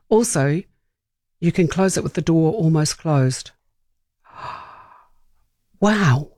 Also, you can close it with the door almost closed. Wow.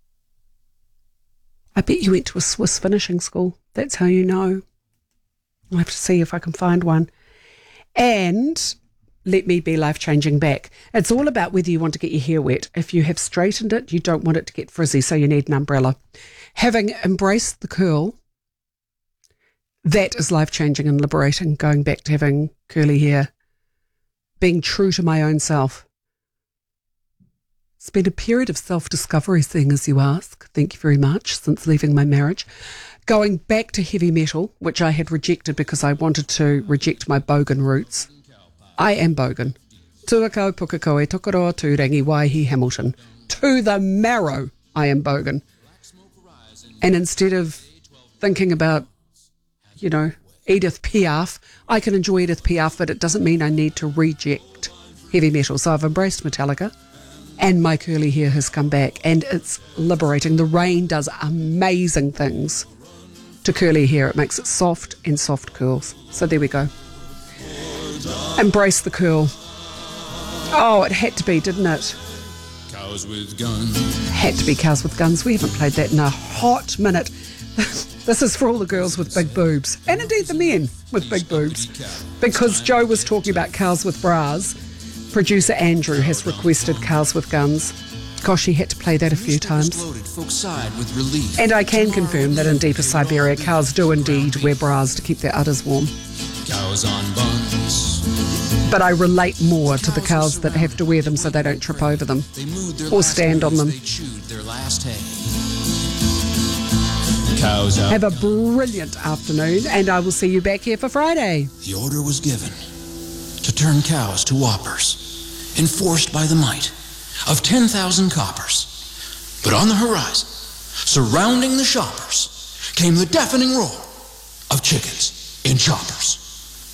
I bet you went to a Swiss finishing school. That's how you know. I'll have to see if I can find one. And let me be life-changing back. It's all about whether you want to get your hair wet. If you have straightened it, you don't want it to get frizzy, so you need an umbrella. Having embraced the curl, that is life-changing and liberating, going back to having curly hair, being true to my own self. It's been a period of self-discovery, seeing as you ask. Thank you very much, since leaving my marriage. Going back to heavy metal, which I had rejected because I wanted to reject my bogan roots. I am bogan. Tuakau pukakoe tokaroa tūrangi waihi Hamilton. To the marrow, I am bogan. And instead of thinking about, Edith Piaf, I can enjoy Edith Piaf, but it doesn't mean I need to reject heavy metal. So I've embraced Metallica, and my curly hair has come back, and it's liberating. The rain does amazing things to curly hair. It makes it soft and soft curls. So there we go. Embrace the curl. Oh, it had to be, didn't it? Cows with guns. Had to be Cows with Guns. We haven't played that in a hot minute. This is for all the girls with big boobs, and indeed the men with big boobs. Because Joe was talking about Cows with Bras, producer Andrew has requested Cows with Guns. Gosh, he had to play that a few times. And I can confirm that in deeper Siberia, cows do indeed wear bras to keep their udders warm. Cows on buns. But I relate more to the cows that have to wear them so they don't trip over them or stand on them. Have a brilliant afternoon, and I will see you back here for Friday. The order was given to turn cows to whoppers, enforced by the might of 10,000 coppers. But on the horizon, surrounding the shoppers, came the deafening roar of chickens in choppers.